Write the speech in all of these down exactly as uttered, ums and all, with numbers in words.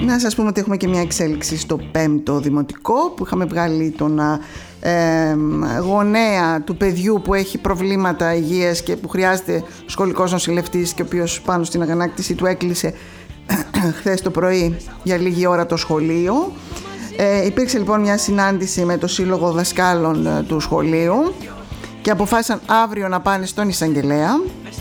Να σας πούμε ότι έχουμε και μια εξέλιξη στο πέμπτο δημοτικό, που είχαμε βγάλει τον ε, γονέα του παιδιού που έχει προβλήματα υγείας και που χρειάζεται σχολικός νοσηλευτής και ο οποίος πάνω στην αγανάκτηση του έκλεισε χθες το πρωί για λίγη ώρα το σχολείο. Ε, υπήρξε λοιπόν μια συνάντηση με το Σύλλογο Δασκάλων ε, του σχολείου και αποφάσισαν αύριο να πάνε στον εισαγγελέα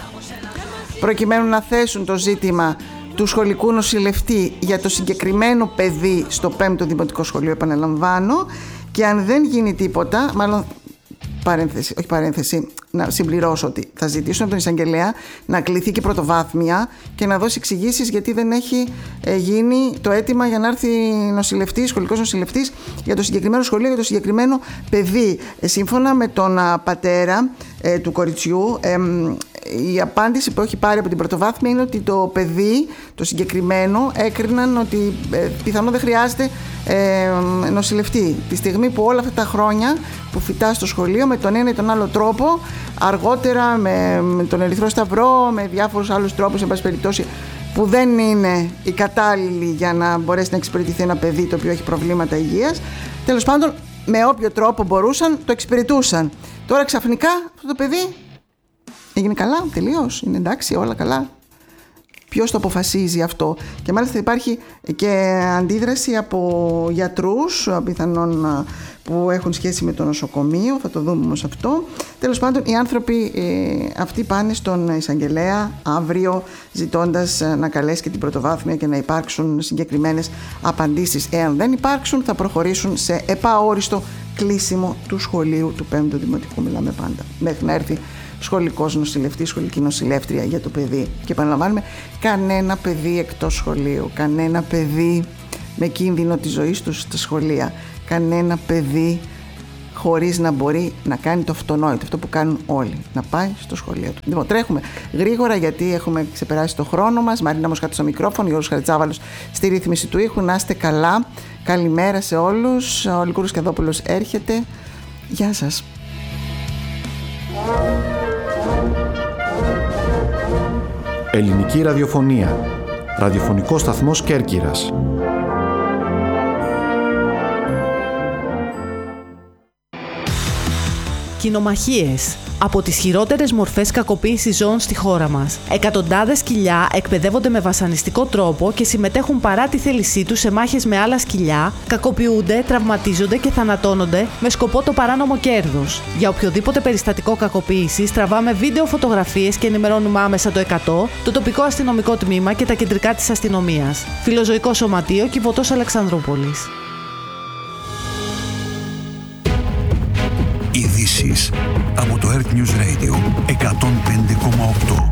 προκειμένου να θέσουν το ζήτημα του σχολικού νοσηλευτή για το συγκεκριμένο παιδί στο πέμπτο δημοτικό σχολείο, επαναλαμβάνω, και αν δεν γίνει τίποτα, μάλλον παρένθεση, όχι παρένθεση, να συμπληρώσω ότι θα ζητήσουν από τον εισαγγελέα να κληθεί και πρωτοβάθμια και να δώσει εξηγήσεις γιατί δεν έχει ε, γίνει το αίτημα για να έρθει νοσηλευτής, σχολικός νοσηλευτής για το συγκεκριμένο σχολείο, για το συγκεκριμένο παιδί. Ε, σύμφωνα με τον α, πατέρα ε, του κοριτσιού, ε, η απάντηση που έχει πάρει από την πρωτοβάθμια είναι ότι το παιδί, το συγκεκριμένο, έκριναν ότι ε, πιθανόν δεν χρειάζεται ε, νοσηλευτή. Τη στιγμή που όλα αυτά τα χρόνια που φοιτά στο σχολείο με τον ένα ή τον άλλο τρόπο, αργότερα με, με τον Ερυθρό Σταυρό, με διάφορους άλλους τρόπους, εν πάση περιπτώσει, που δεν είναι οι κατάλληλοι για να μπορέσει να εξυπηρετηθεί ένα παιδί το οποίο έχει προβλήματα υγείας, τέλος πάντων με όποιο τρόπο μπορούσαν το εξυπηρετούσαν. Τώρα ξαφνικά αυτό το παιδί έγινε καλά, τελείως, είναι εντάξει, όλα καλά. Ποιος το αποφασίζει αυτό? Και μάλιστα υπάρχει και αντίδραση από γιατρούς πιθανόν που έχουν σχέση με το νοσοκομείο, θα το δούμε όμως αυτό. Τέλος πάντων, οι άνθρωποι ε, αυτοί πάνε στον εισαγγελέα αύριο ζητώντας να καλέσει και την πρωτοβάθμια και να υπάρξουν συγκεκριμένες απαντήσεις. Εάν δεν υπάρξουν, θα προχωρήσουν σε επαόριστο κλείσιμο του σχολείου του πέμπτου δημοτικού, μιλάμε πάντα, μέχρι να έρθει σχολικός νοσηλευτής, σχολική νοσηλεύτρια για το παιδί. Και επαναλαμβάνουμε, κανένα παιδί εκτός σχολείου, κανένα παιδί με κίνδυνο της ζωής του στα σχολεία, κανένα παιδί χωρίς να μπορεί να κάνει το αυτονόητο, αυτό που κάνουν όλοι, να πάει στο σχολείο του. Λοιπόν, τρέχουμε γρήγορα γιατί έχουμε ξεπεράσει το χρόνο μας. Μαρίνα Μοσχάτου στο μικρόφωνο, Γιώργος Χαριτσάβαλος στη ρύθμιση του ήχου. Να είστε καλά, καλημέρα σε όλους. Ο Λικούρος Κεδόπουλος έρχεται. Γεια σας. Ελληνική ραδιοφωνία. Ραδιοφωνικός σταθμός Κέρκυρας. Κοινομαχίες. Από τις χειρότερες μορφές κακοποίησης ζώων στη χώρα μας. Εκατοντάδες σκυλιά εκπαιδεύονται με βασανιστικό τρόπο και συμμετέχουν παρά τη θέλησή τους σε μάχες με άλλα σκυλιά, κακοποιούνται, τραυματίζονται και θανατώνονται με σκοπό το παράνομο κέρδος. Για οποιοδήποτε περιστατικό κακοποίησης τραβάμε βίντεο φωτογραφίες και ενημερώνουμε άμεσα το εκατό, το τοπικό αστυνομικό τμήμα και τα κεντρικά της αστυνομίας. Φιλοζωικό Σωματείο, Κιβωτός Αλεξανδρούπολης. Ειδήσεις από το Earth News Radio εκατόν πέντε κόμμα οκτώ.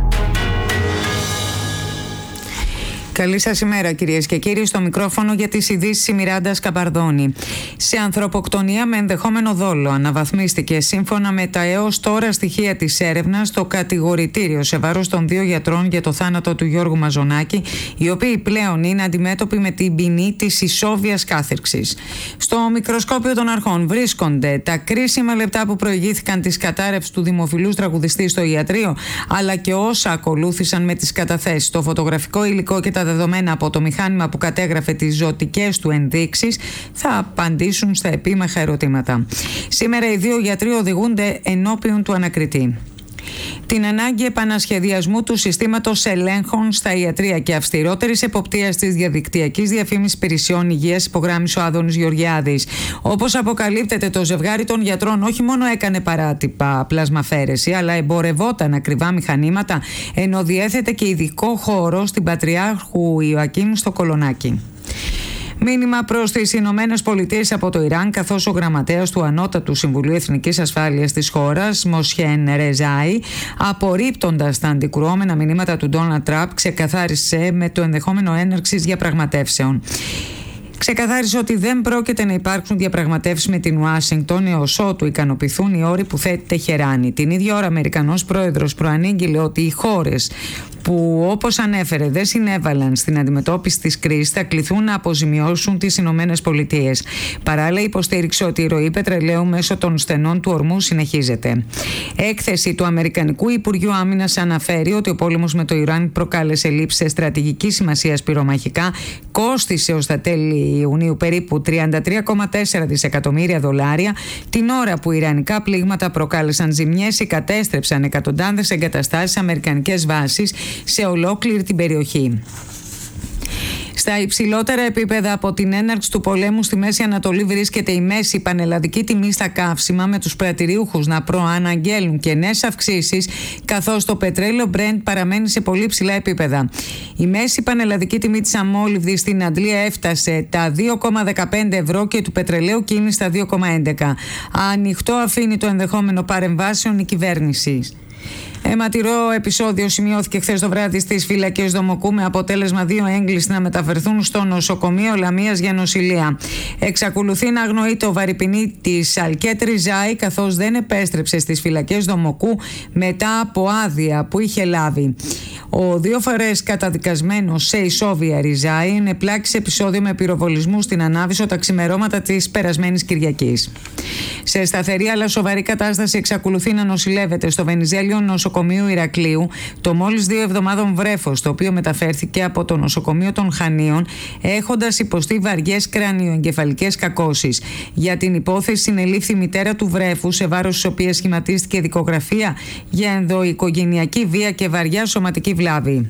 Καλή σας ημέρα κυρίες και κύριοι, στο μικρόφωνο για τις ειδήσεις η Μιράντα Σκαπαρδώνη. Σε ανθρωποκτονία με ενδεχόμενο δόλο αναβαθμίστηκε σύμφωνα με τα έως τώρα στοιχεία της έρευνας το κατηγορητήριο σε βάρος των δύο γιατρών για το θάνατο του Γιώργου Μαζονάκη, οι οποίοι πλέον είναι αντιμέτωποι με την ποινή της ισόβιας κάθυρξης. Στο μικροσκόπιο των αρχών βρίσκονται τα κρίσιμα λεπτά που προηγήθηκαν της κατάρρευσης του δημοφιλούς τραγουδιστή στο ιατρείο, αλλά και όσα ακολούθησαν με τις καταθέσεις, το φωτογραφικό υλικό και τα δεδομένα από το μηχάνημα που κατέγραφε τις ζωτικές του ενδείξεις θα απαντήσουν στα επίμαχα ερωτήματα. Σήμερα οι δύο γιατροί οδηγούνται ενώπιον του ανακριτή. Την ανάγκη επανασχεδιασμού του συστήματος ελέγχων στα ιατρεία και αυστηρότερης εποπτείας της διαδικτυακής διαφήμισης υπηρεσιών υγείας υπογράμμισε ο Άδωνης Γεωργιάδης. Όπως αποκαλύπτεται, το ζευγάρι των γιατρών όχι μόνο έκανε παράτυπα πλασμαφέρεση, αλλά εμπορευόταν ακριβά μηχανήματα, ενώ διέθετε και ειδικό χώρο στην Πατριάρχου Ιωακίμ στο Κολονάκι. Μήνυμα προς τις Ηνωμένες Πολιτείες από το Ιράν, καθώς ο γραμματέας του Ανώτατου Συμβουλίου Εθνικής Ασφάλειας της χώρας, Μοσχέν Ρεζάι, απορρίπτοντας τα αντικρουόμενα μηνύματα του Ντόναλντ Τραμπ, ξεκαθάρισε με το ενδεχόμενο έναρξης διαπραγματεύσεων. Ξεκαθάρισε ότι δεν πρόκειται να υπάρξουν διαπραγματεύσεις με την Ουάσιγκτον έως ότου ικανοποιηθούν οι όροι που θέτει Τεχεράνη. Την ίδια ώρα, ο Αμερικανός πρόεδρος προανήγγειλε ότι οι χώρες που, όπως ανέφερε, δεν συνέβαλαν στην αντιμετώπιση της κρίσης θα κληθούν να αποζημιώσουν τις Ηνωμένες Πολιτείες. Παράλληλα, υποστήριξε ότι η ροή πετρελαίου μέσω των στενών του ορμού συνεχίζεται. Έκθεση του Αμερικανικού Υπουργείου Άμυνας αναφέρει ότι ο πόλεμος με το Ιράν προκάλεσε λήψεις στρατηγικής σημασίας πυρομαχικά, κόστισε ως τα τέλη Ιουνίου περίπου τριάντα τρία κόμμα τέσσερα δισεκατομμύρια δολάρια, την ώρα που ιρανικά πλήγματα προκάλεσαν ζημιές ή κατέστρεψαν εκατοντάδες εγκαταστάσεις αμερικανικές βάσεις σε ολόκληρη την περιοχή. Στα υψηλότερα επίπεδα από την έναρξη του πολέμου στη Μέση Ανατολή βρίσκεται η μέση πανελλαδική τιμή στα καύσιμα, με τους πρατηριούχους να προαναγγέλουν και νέες αυξήσεις, καθώς το πετρέλαιο Brent παραμένει σε πολύ ψηλά επίπεδα. Η μέση πανελλαδική τιμή της αμόλυβδης στην Αντλία έφτασε τα δύο κόμμα δεκαπέντε ευρώ και του πετρελαίου κίνηση στα δύο κόμμα έντεκα. Ανοιχτό αφήνει το ενδεχόμενο παρεμβάσεων η κυβέρνηση. Αιματηρό επεισόδιο σημειώθηκε χθες το βράδυ στις φυλακές Δομοκού, με αποτέλεσμα δύο έγκλειστοι να μεταφερθούν στο νοσοκομείο Λαμίας για νοσηλεία. Εξακολουθεί να αγνοείται ο βαρυπινίτης Αλκέτ Ριζάη, καθώς δεν επέστρεψε στις φυλακές Δομοκού μετά από άδεια που είχε λάβει. Ο δύο φορές καταδικασμένος σε ισόβια Ριζάη είναι πλάκη σε επεισόδιο με πυροβολισμού στην Ανάβησο τα ξημερώματα της περασμένης Κυριακής. Σε σταθερή αλλά σοβαρή κατάσταση εξακολουθεί να νοσηλεύεται στο Βενιζέλιο νοσοκομείο Ηρακλείου το μόλις δύο εβδομάδων βρέφος, το οποίο μεταφέρθηκε από το νοσοκομείο των Χανίων, έχοντας υποστεί βαριές κρανιοεγκεφαλικές κακώσεις. Για την υπόθεση συνελήφθη η μητέρα του βρέφου, σε βάρος της οποίας σχηματίστηκε δικογραφία για ενδοοικογενειακή βία και βαριά σωματική βλάβη.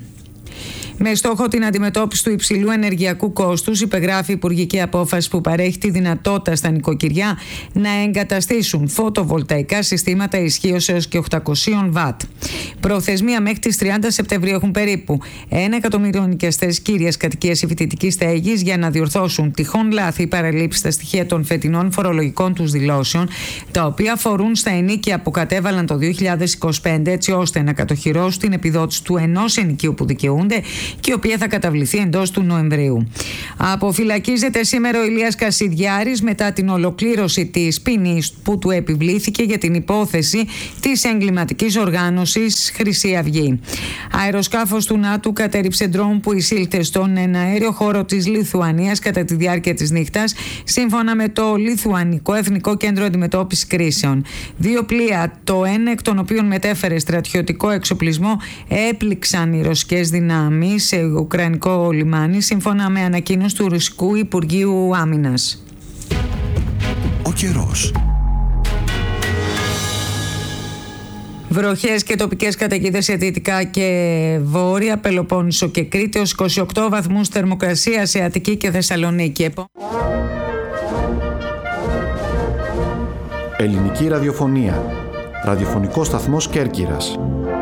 Με στόχο την αντιμετώπιση του υψηλού ενεργειακού κόστους, υπεγράφει υπουργική απόφαση που παρέχει τη δυνατότητα στα νοικοκυριά να εγκαταστήσουν φωτοβολταϊκά συστήματα ισχύως έως και οκτακόσια βατ. Προθεσμία μέχρι τις τριάντα Σεπτεμβρίου έχουν περίπου ένα εκατομμύριο νοικιαστές κύριας κατοικίας ή φοιτητικής στέγης για να διορθώσουν τυχόν λάθη ή παραλήψεις στα στοιχεία των φετινών φορολογικών τους δηλώσεων, τα οποία αφορούν στα ενοίκια που κατέβαλαν το δύο χιλιάδες είκοσι πέντε, έτσι ώστε να κατοχυρώσουν την επιδότηση του ενός ενοικίου που δικαιούνται και η οποία θα καταβληθεί εντός του Νοεμβρίου. Αποφυλακίζεται σήμερα ο Ηλίας Κασιδιάρης μετά την ολοκλήρωση της ποινής που του επιβλήθηκε για την υπόθεση της εγκληματικής οργάνωσης Χρυσή Αυγή. Αεροσκάφος του ΝΑΤΟ κατέριψε ντρόουν που εισήλθε στον εναέριο χώρο της Λιθουανίας κατά τη διάρκεια της νύχτας, σύμφωνα με το Λιθουανικό Εθνικό Κέντρο Αντιμετώπισης Κρίσεων. Δύο πλοία, το ένα εκ των οποίων μετέφερε στρατιωτικό εξοπλισμό, έπληξαν οι ρωσικές δυνάμεις σε ουκρανικό λιμάνι, σύμφωνα με ανακοίνωση του Ρωσικού Υπουργείου Άμυνας. Ο καιρός. Βροχές και τοπικές καταιγίδες σε δυτικά και βόρεια Πελοπόννησο και Κρήτη, ως είκοσι οκτώ βαθμούς θερμοκρασία σε Αττική και Θεσσαλονίκη. Ελληνική ραδιοφωνία. Ραδιοφωνικό σταθμός Κέρκυρας.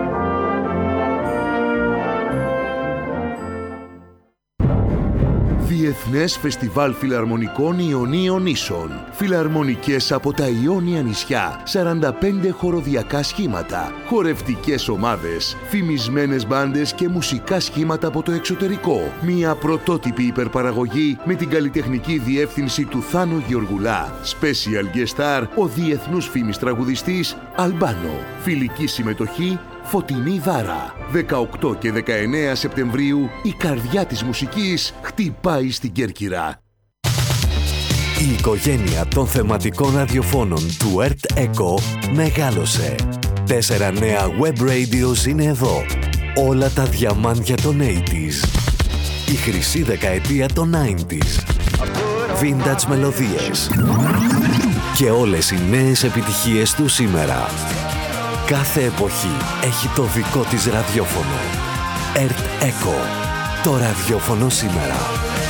Διεθνές Φεστιβάλ Φιλαρμονικών Ιωνίων Νήσων. Φιλαρμονικές από τα Ιόνια νησιά. σαράντα πέντε χοροδιακά σχήματα. Χορευτικές ομάδες. Φημισμένες μπάντες και μουσικά σχήματα από το εξωτερικό. Μια πρωτότυπη υπερπαραγωγή με την καλλιτεχνική διεύθυνση του Θάνου Γεωργουλά. Special guest star ο διεθνούς φήμης τραγουδιστής Αλμπάνο. Φιλική συμμετοχή Φωτεινή Δάρα. δεκαοκτώ και δεκαεννέα Σεπτεμβρίου η καρδιά της μουσικής χτυπάει στην Κέρκυρα. Η οικογένεια των θεματικών ραδιοφώνων του Earth Echo μεγάλωσε. Τέσσερα νέα web radios είναι εδώ. Όλα τα διαμάντια των ογδόντα. Η χρυσή δεκαετία των ενενήντα. Vintage μελωδίες. Και όλες οι νέες επιτυχίες του σήμερα. Κάθε εποχή έχει το δικό της ραδιόφωνο. Earth Echo. Το ραδιόφωνο σήμερα.